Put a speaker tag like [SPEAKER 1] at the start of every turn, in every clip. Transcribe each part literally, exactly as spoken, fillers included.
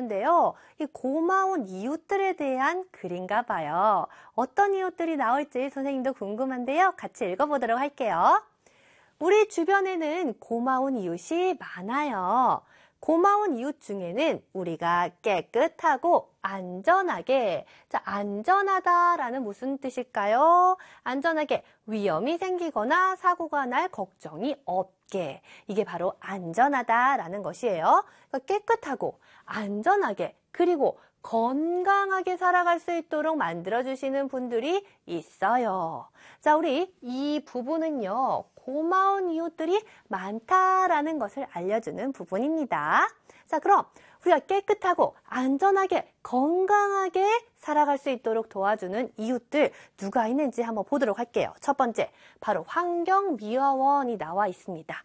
[SPEAKER 1] 있는데요. 이 고마운 이웃들에 대한 글인가 봐요. 어떤 이웃들이 나올지 선생님도 궁금한데요. 같이 읽어보도록 할게요. 우리 주변에는 고마운 이웃이 많아요. 고마운 이웃 중에는 우리가 깨끗하고 안전하게, 자, 안전하다라는 무슨 뜻일까요? 안전하게, 위험이 생기거나 사고가 날 걱정이 없게. 이게 바로 안전하다라는 것이에요. 그러니까 깨끗하고 안전하게, 그리고 건강하게 살아갈 수 있도록 만들어주시는 분들이 있어요. 자, 우리 이 부분은요, 고마운 이웃들이 많다라는 것을 알려주는 부분입니다. 자, 그럼 우리가 깨끗하고 안전하게 건강하게 살아갈 수 있도록 도와주는 이웃들 누가 있는지 한번 보도록 할게요. 첫 번째, 바로 환경미화원이 나와 있습니다.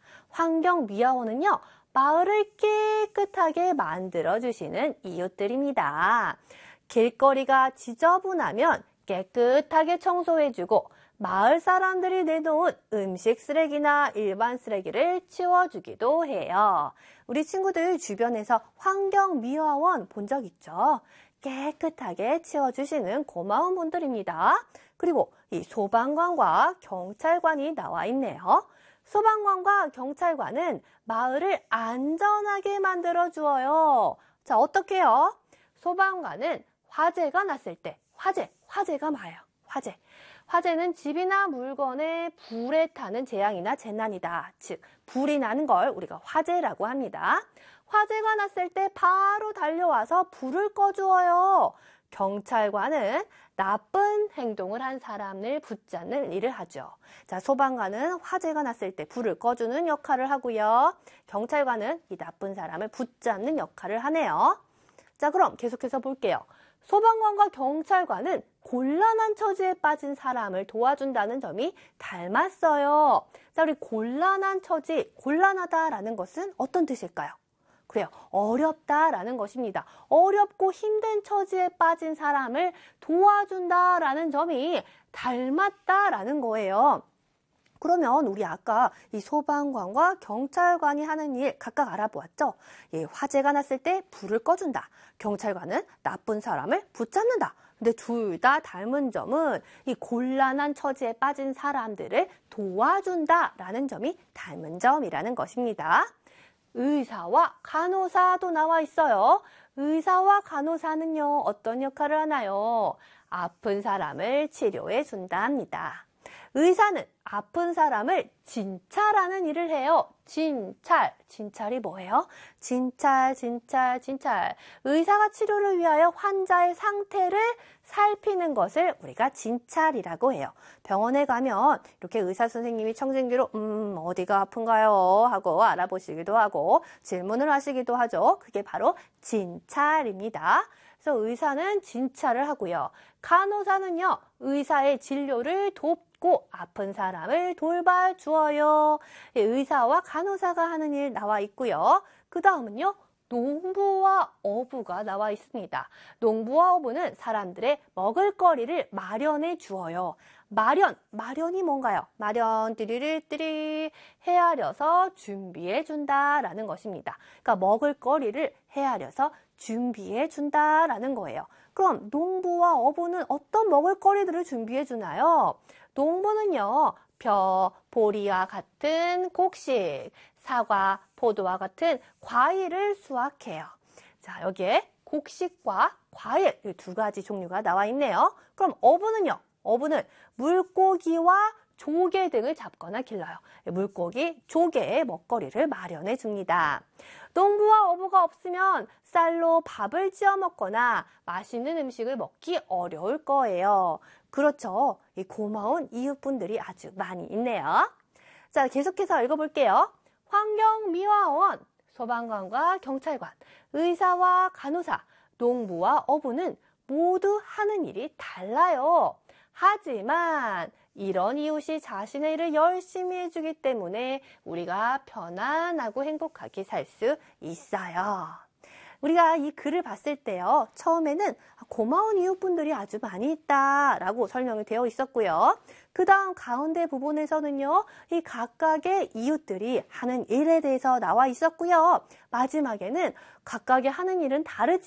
[SPEAKER 1] 환경미화원은요, 마을을 깨끗하게 만들어주시는 이웃들입니다. 길거리가 지저분하면 깨끗하게 청소해주고 마을 사람들이 내놓은 음식 쓰레기나 일반 쓰레기를 치워주기도 해요. 우리 친구들 주변에서 환경미화원 본 적 있죠? 깨끗하게 치워주시는 고마운 분들입니다. 그리고 이 소방관과 경찰관이 나와 있네요. 소방관과 경찰관은 마을을 안전하게 만들어 주어요. 자, 어떻게 해요? 소방관은 화재가 났을 때, 화재, 화재가 마요. 화재. 화재는 집이나 물건에 불에 타는 재앙이나 재난이다. 즉, 불이 나는 걸 우리가 화재라고 합니다. 화재가 났을 때 바로 달려와서 불을 꺼주어요. 경찰관은 나쁜 행동을 한 사람을 붙잡는 일을 하죠. 자, 소방관은 화재가 났을 때 불을 꺼주는 역할을 하고요. 경찰관은 이 나쁜 사람을 붙잡는 역할을 하네요. 자, 그럼 계속해서 볼게요. 소방관과 경찰관은 곤란한 처지에 빠진 사람을 도와준다는 점이 닮았어요. 자, 우리 곤란한 처지, 곤란하다라는 것은 어떤 뜻일까요? 그래요. 어렵다라는 것입니다. 어렵고 힘든 처지에 빠진 사람을 도와준다라는 점이 닮았다라는 거예요. 그러면 우리 아까 이 소방관과 경찰관이 하는 일 각각 알아보았죠? 예, 화재가 났을 때 불을 꺼준다. 경찰관은 나쁜 사람을 붙잡는다. 근데 둘 다 닮은 점은 이 곤란한 처지에 빠진 사람들을 도와준다라는 점이 닮은 점이라는 것입니다. 의사와 간호사도 나와 있어요. 의사와 간호사는요, 어떤 역할을 하나요? 아픈 사람을 치료해 준다 합니다. 의사는 아픈 사람을 진찰하는 일을 해요. 진찰. 진찰이 뭐예요? 진찰, 진찰, 진찰. 의사가 치료를 위하여 환자의 상태를 살피는 것을 우리가 진찰이라고 해요. 병원에 가면 이렇게 의사 선생님이 청진기로 음, 어디가 아픈가요? 하고 알아보시기도 하고 질문을 하시기도 하죠. 그게 바로 진찰입니다. 그래서 의사는 진찰을 하고요. 간호사는요, 의사의 진료를 돕고 아픈 사람을 돌봐주어요. 의사와 간호사가 하는 일 나와 있고요. 그 다음은요, 농부와 어부가 나와 있습니다. 농부와 어부는 사람들의 먹을거리를 마련해 주어요. 마련, 마련이 뭔가요? 마련, 띠리리띠리, 헤아려서 준비해 준다라는 것입니다. 그러니까 먹을거리를 헤아려서 준비해 준다라는 거예요. 그럼 농부와 어부는 어떤 먹을거리들을 준비해 주나요? 농부는요, 벼, 보리와 같은 곡식, 사과, 포도와 같은 과일을 수확해요. 자, 여기에 곡식과 과일 이 두 가지 종류가 나와 있네요. 그럼 어부는요? 어부는 물고기와 조개 등을 잡거나 길러요. 물고기, 조개의 먹거리를 마련해 줍니다. 농부와 어부가 없으면 쌀로 밥을 지어 먹거나 맛있는 음식을 먹기 어려울 거예요. 그렇죠. 이 고마운 이웃분들이 아주 많이 있네요. 자, 계속해서 읽어볼게요. 환경미화원, 소방관과 경찰관, 의사와 간호사, 농부와 어부는 모두 하는 일이 달라요. 하지만 이런 이웃이 자신의 일을 열심히 해주기 때문에 우리가 편안하고 행복하게 살 수 있어요. 우리가 이 글을 봤을 때요, 처음에는 고마운 이웃분들이 아주 많이 있다라고 설명이 되어 있었고요. 그 다음 가운데 부분에서는요, 이 각각의 이웃들이 하는 일에 대해서 나와 있었고요. 마지막에는 각각의 하는 일은 다르지